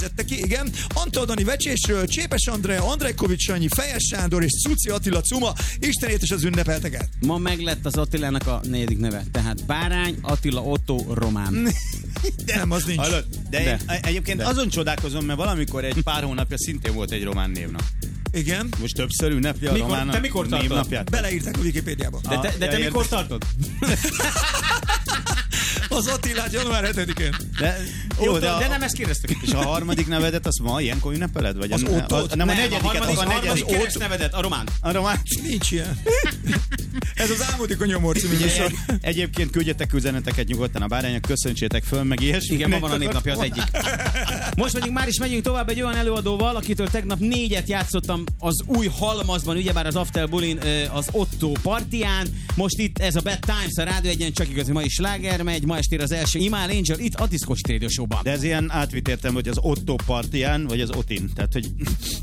ki, igen. Antal Dani Vecsésről, Csépes Andrea, Andrejkovics Sanyi, Fejes Sándor és Cuci Attila Cuma, Istenét és az ünnepelteket. Ma meglett az Attilának a 4. neve, tehát Bárány, Attila, Otto, Román. Nem, az nincs. Hallod? De egyébként azon csodálkozom, mert valamikor egy pár hónapja szintén volt egy román névnap. Igen. Most többször ünnepli a román te mikor tartod? névnapját. Beleírták a Wikipédiába. De te mikor tartod? Az Attilát január 7-én. De nem ezt kérdeztek. És a harmadik nevedet, azt ma ilyenkor ünnepeled? Vagy Az Ottót? Nem, a Nem, negyediket, a harmadik kereszt nevedet, a Román. A román. Nincs ilyen. Ez az Álmodik a nyomor című műsor. Egyébként küldjetek üzeneteket nyugodtan a Báránynak, köszöntsétek föl, meg ilyesmi. Igen, ma van a névnapja az egyik. Most pedig már is megyünk tovább egy olyan előadóval, akitől tegnap 4-et játszottam az új halmazban, ugyebár az After Bullin, az Otto partiján. Most itt ez a Bad Times a Rádió Egyen, csak igazi mai sláger megy, ma estére az első Imál Angel itt a Disco City Radio Show-ban. De ez ilyen átvitt értem, hogy az Otto partiján, vagy az Otin. Tehát, hogy